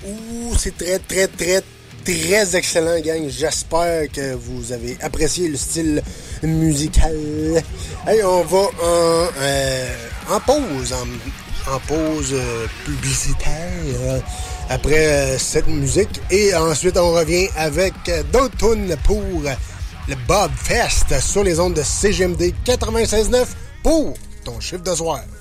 Ouh, c'est très, très, très, très excellent, gang. J'espère que vous avez apprécié le style musical. Hey, on va en pause, en pause publicitaire après cette musique. Et ensuite, on revient avec d'autres tunes pour le Bob Fest sur les ondes de CGMD 96.9 pour ton chiffre de soir.